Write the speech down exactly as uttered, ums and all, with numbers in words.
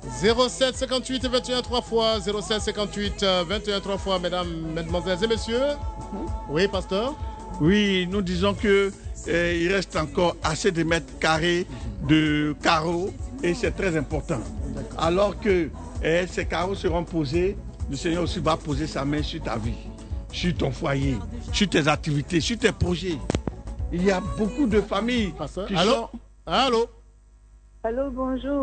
zéro sept cinquante-huit vingt et un trois fois, zéro sept cinquante-huit vingt et un trois fois, mesdames, mesdemoiselles et messieurs. Mm-hmm. Oui, pasteur. Oui, nous disons que euh, il reste encore assez de mètres carrés de carreaux et c'est très important. Alors que euh, ces carreaux seront posés, le Seigneur aussi va poser sa main sur ta vie, sur ton foyer, sur tes activités, sur tes projets. Il y a beaucoup de familles pasteur. qui Allô? sont... Allô? Allô, bonjour.